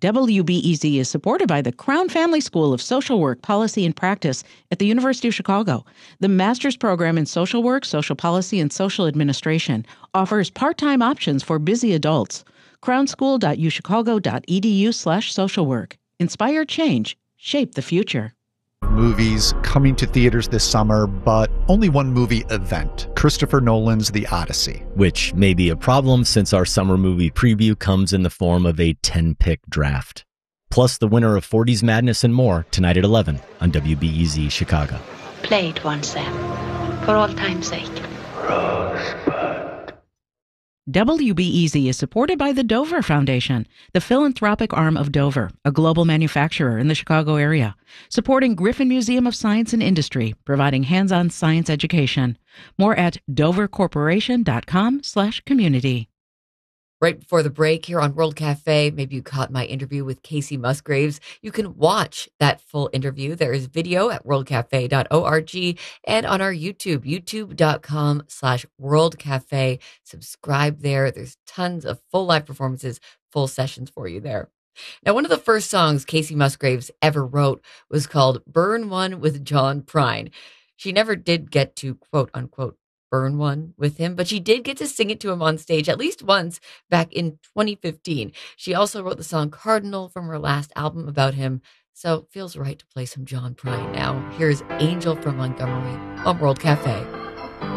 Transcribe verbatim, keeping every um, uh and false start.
W B E Z is supported by the Crown Family School of Social Work, Policy, and Practice at the University of Chicago. The master's program in social work, social policy, and social administration offers part-time options for busy adults. crownschool.uchicago.edu slash social work. Inspire change. Shape the future. Movies coming to theaters this summer, but only one movie event, Christopher Nolan's The Odyssey. Which may be a problem since our summer movie preview comes in the form of a ten-pick draft. Plus the winner of forties Madness and more tonight at eleven on W B E Z Chicago. Play it once then, for all time's sake. Rosebud. W B E Z is supported by the Dover Foundation, the philanthropic arm of Dover, a global manufacturer in the Chicago area, supporting Griffin Museum of Science and Industry, providing hands-on science education. More at dovercorporation.com slash community. Right before the break here on World Cafe, maybe you caught my interview with Kacey Musgraves. You can watch that full interview. There is video at world cafe dot org and on our YouTube, youtube.com slash World Cafe. Subscribe there. There's tons of full live performances, full sessions for you there. Now, one of the first songs Kacey Musgraves ever wrote was called Burn One with John Prine. She never did get to quote unquote burn one with him, but she did get to sing it to him on stage at least once back in twenty fifteen. She also wrote the song Cardinal from her last album about him, so it feels right to play some John Prine now. Here's Angel from Montgomery on World Cafe.